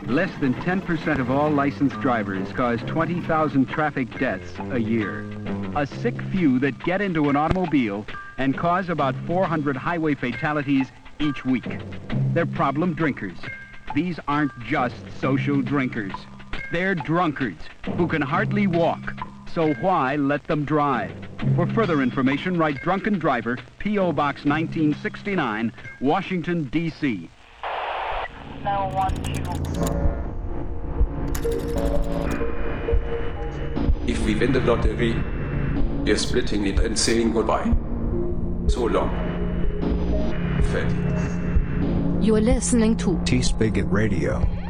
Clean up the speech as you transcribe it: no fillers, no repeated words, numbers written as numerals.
Less than 10% of all licensed drivers cause 20,000 traffic deaths a year. A sick few that get into an automobile and cause about 400 highway fatalities each week. They're problem drinkers. These aren't just social drinkers. They're drunkards who can hardly walk. So why let them drive? For further information, write Drunken Driver, P.O. Box 1969, Washington, D.C. 912. If we win the lottery, we're splitting it and saying goodbye. So long. Fertig. You're listening to T-Spigot Radio.